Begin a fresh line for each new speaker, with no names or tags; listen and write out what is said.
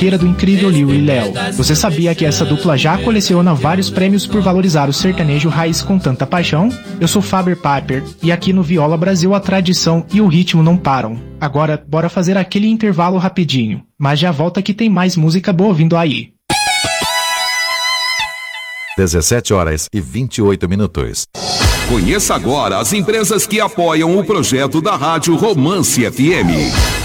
disqueira do incrível Liu e Léo. Você sabia que essa dupla já coleciona vários prêmios por valorizar o sertanejo raiz com tanta paixão? Eu sou Faber Piper e aqui no Viola Brasil a tradição e o ritmo não param. Agora, bora fazer aquele intervalo rapidinho, mas já volta que tem mais música boa vindo aí.
17h28.
Conheça agora as empresas que apoiam o projeto da Rádio Romance FM.